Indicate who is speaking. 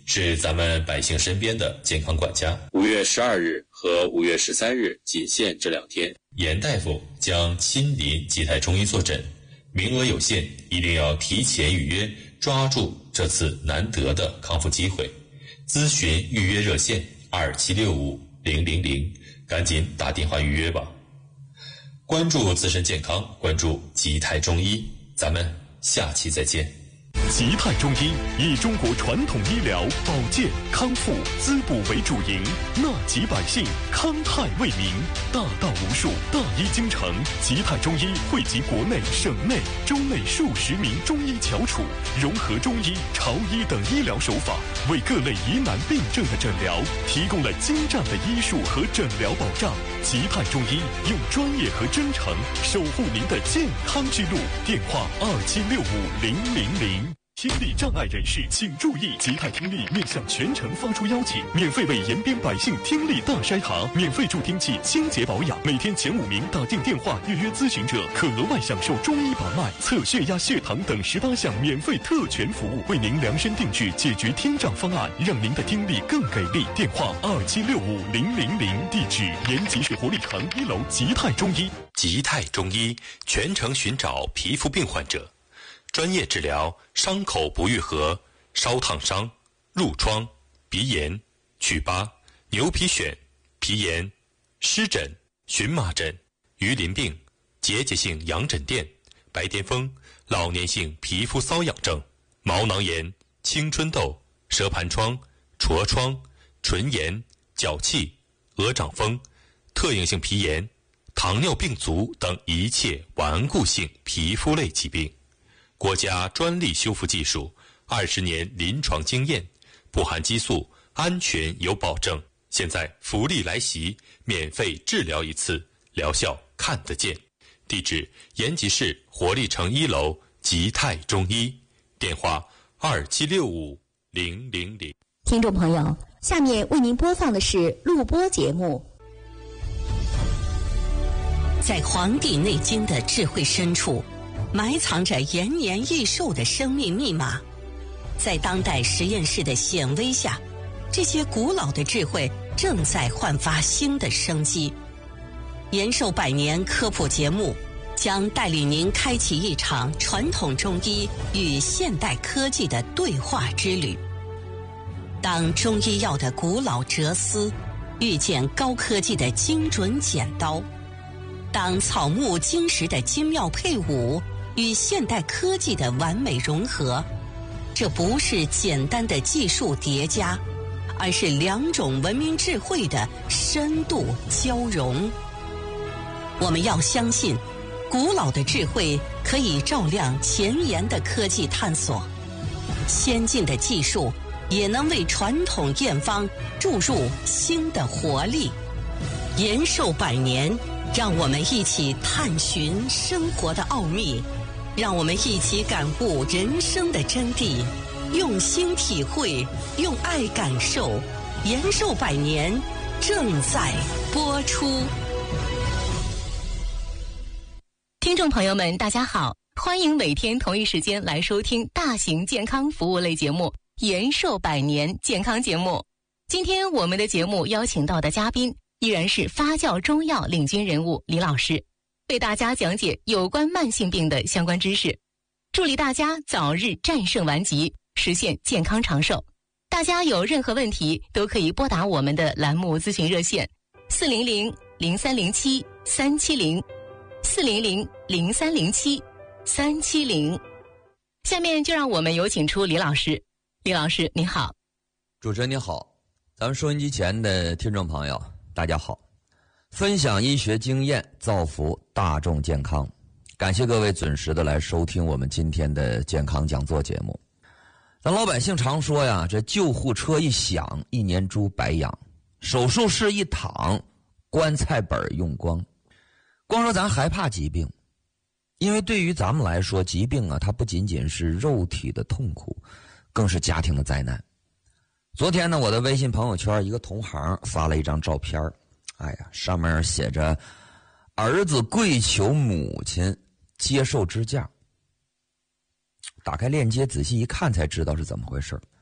Speaker 1: 是咱们百姓身边的健康管家。5月12日和5月13日仅限这2天，严大夫将亲临吉泰中医坐诊，名额有限，一定要提前预约，抓住这次难得的康复机会。咨询预约热线27650000，赶紧打电话预约吧。关注自身健康，关注吉泰中医，咱们下期再见。
Speaker 2: 吉泰中医以中国传统医疗保健康复滋补为主营，纳吉百姓，康泰为民，大道无数，大医精诚。吉泰中医汇集国内、省内、州内数十名中医翘楚，融合中医、潮医等医疗手法，为各类疑难病症的诊疗提供了精湛的医术和诊疗保障。吉泰中医用专业和真诚守护您的健康之路。电话27650000。听力障碍人士请注意，吉泰听力面向全城发出邀请，免费为延边百姓听力大筛查，免费助听器清洁保养，每天前5名打进电话预约咨询者可额外享受中医把脉、测血压、血糖等18项免费特权服务，为您量身定制解决听障方案，让您的听力更给力。电话27650000，地址延吉市活力城1楼吉泰中医。
Speaker 3: 吉泰中医全程寻找皮肤病患者，专业治疗伤口不愈合、烧烫伤、褥疮、鼻炎、祛疤、牛皮癣、皮炎、湿疹、荨麻疹、鱼鳞病、结节性痒疹垫、白癜风、老年性皮肤瘙痒症、毛囊炎、青春痘、蛇盘疮、痤疮、唇炎、脚气、鹅掌风、特应性皮炎、糖尿病足等一切顽固性皮肤类疾病。国家专利修复技术，20年临床经验，不含激素，安全有保证。现在福利来袭，免费治疗1次，疗效看得见。地址：延吉市活力城1楼吉泰中医，电话27650000。
Speaker 4: 听众朋友，下面为您播放的是录播节目。
Speaker 5: 在《黄帝内经》的智慧深处，埋藏着延年益寿的生命密码。在当代实验室的显微下，这些古老的智慧正在焕发新的生机。延寿百年科普节目将带领您开启一场传统中医与现代科技的对话之旅。当中医药的古老哲思遇见高科技的精准剪刀，当草木金石的精妙配伍与现代科技的完美融合，这不是简单的技术叠加，而是2种文明智慧的深度交融。我们要相信，古老的智慧可以照亮前沿的科技探索，先进的技术也能为传统验方注入新的活力。延寿百年，让我们一起探寻生活的奥秘，让我们一起感悟人生的真谛，用心体会，用爱感受。延寿百年正在播出。
Speaker 4: 听众朋友们，大家好，欢迎每天同一时间来收听大型健康服务类节目《延寿百年健康节目》。今天我们的节目邀请到的嘉宾依然是发酵中药领军人物李老师，为大家讲解有关慢性病的相关知识，助力大家早日战胜顽疾，实现健康长寿。大家有任何问题都可以拨打我们的栏目咨询热线400-0307-370 400-0307-370。下面就让我们有请出李老师。李老师您好。
Speaker 6: 主持人您好，咱们收音机前的听众朋友大家好，分享医学经验，造福大众健康。感谢各位准时的来收听我们今天的健康讲座节目。咱老百姓常说呀，这救护车一响，一年猪白养；手术室一躺，棺材本用光。光说咱害怕疾病，因为对于咱们来说，疾病啊，它不仅仅是肉体的痛苦，更是家庭的灾难。昨天呢，我的微信朋友圈一个同行发了一张照片，哎呀，上面写着儿子跪求母亲接受支架。打开链接仔细一看才知道是怎么回事。